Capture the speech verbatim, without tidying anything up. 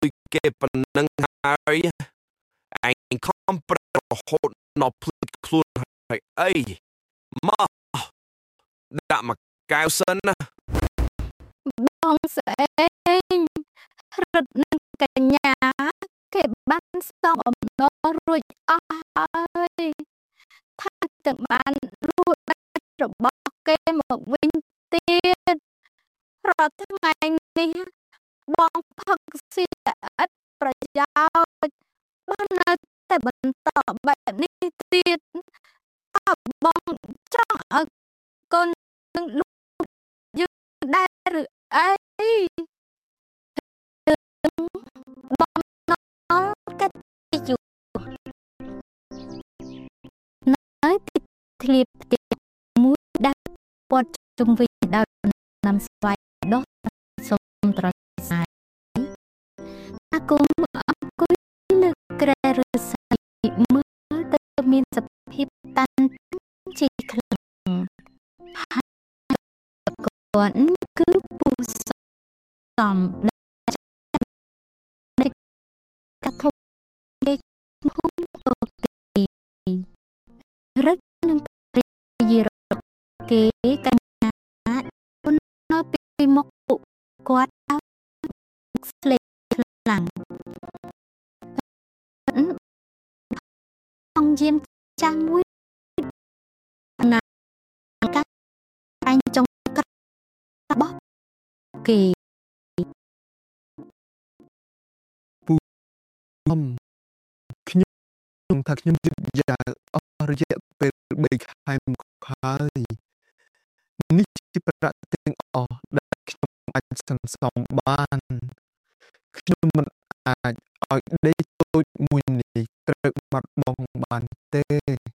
យគេប៉ុណ្ណឹងហើយឯងខំប្រែរហូតដល់ភ្លេចខ្លួនហើយអីមកដាក់មកកែវសិនណាបងស្អេងរត់នឹងកញ្ញាគេបានសងអំណររួចអស់ហើយថាទាំងបានលួចដាច់របស់គេមកវិញទៀតរាល់ថ្ងៃនេះបងផឹកស៊ីឥតប្រយោជន៍បាននៅតែបន្តបែបនេះទៀតតើបងចង់ឲ្យកូននឹងលួចយើងដែរឬអីបងណល់កាត់យូនៅទីធ្លាផ្ទះមួយដែលព័ទ្ធជុំវិញដោយដំណាំស្វាយដុះសុំត្រសាយអាគមអង្គុយលើគ្រែឫស្សីមើលទៅមានសភាពតាន់ជាខ្លាំងហើយគាត់គឺពូសំដែលកាត់ធំលេខហុំអូគេរឹកនឹងព្រាយរកគេកញ្ញានៅពីមុខពួកគាត់ស្លេកខ្លាំងអង្គយាមចាស់មួយណាកាត់អញចង់កាត់របស់គេពូខ្ញុំខ្ញុំថាខ្ញុំយឺតយ៉ាវអស់រយៈពេលបីខែមកហើយនេះជាប្រាក់ទាំងអស់ដែលខ្ញុំអាចសន្សំបានខ្ញុំមិនអាចឲ្យដេកតូចមួយនេះត្រូវបាត់បង់បានទេ